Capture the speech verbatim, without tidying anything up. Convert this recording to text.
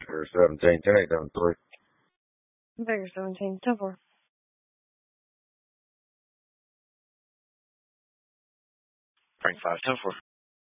Victor seventeen, ten eight seven three. Victor seventeen, ten four. Frank five, ten four.